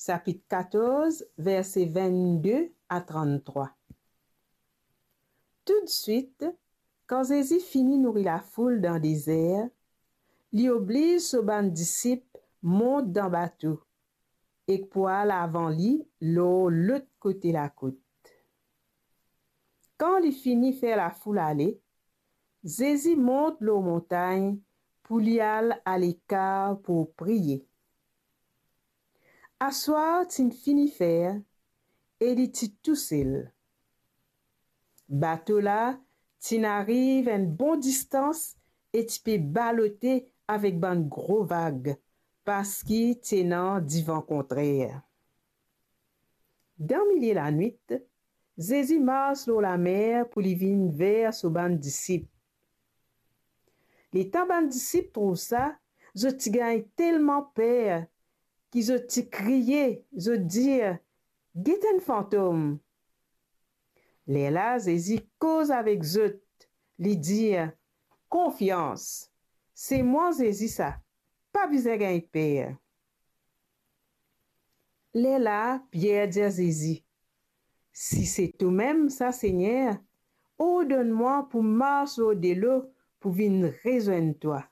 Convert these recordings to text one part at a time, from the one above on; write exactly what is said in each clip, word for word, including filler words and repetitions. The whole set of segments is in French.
chapitre quatorze, versets vingt-deux à trente-trois. Tout de suite, quand Jésus finit nourrir la foule dans le désert, il oblige ses ban disciples monte dans le bateau et pour aller avant lui, l'autre côté la côte. Quand il finit faire la foule aller, Jésus monte la montagne pour lui aller à l'écart pour prier. À soir, il finit faire et il est tout seul. Bateau là, tu arrive à une bonne distance et tu peux balloter avec une gros vague parce qu'il tenant du vent contraire. Dans le milieu de la nuit, Jésus marche sur la mer pour lui venir vers son ban disciple. Les temps ban disciples trouvent ça, je te gagne tellement peur qu'ils ont crié, je dis, guette un fantôme. Les là, Jésus cause avec eux, lui dit, confiance, c'est moi Jésus ça, pas besoin de peur. Les là, Pierre dit à Jésus, si c'est toi-même ça, Seigneur, ordonne-moi pour marcher au de l'eau pour venir rejoindre toi.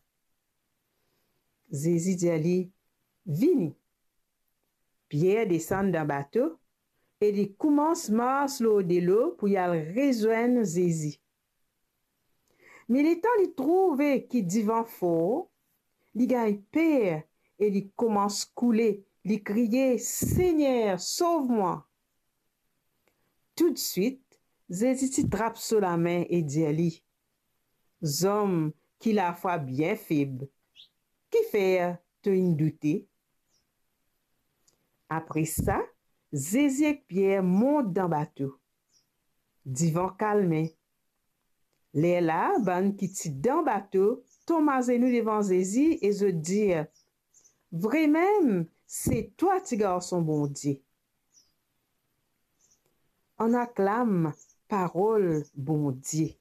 Jésus dit à lui, viens. Pierre descend dans le bateau et il commence à marcher au de l'eau pour y aller rejoindre Jésus. Mais le temps il trouve qu'il dit vent fort, il gagne peur et il commence à couler, il crie, Seigneur, sauve-moi. Tout de suite, Jésus trappe sur la main et dit à lui, Homme qui la foi bien faible, qui fait te douter? Après ça, Jésus et Pierre montent dans le bateau. Divan calmé. Les là, ban qui ti dans le bateau, Thomas et nous devant Jésus et je dis, vraiment, c'est toi, ti garçon bon Dieu. On acclame parole bon Dieu.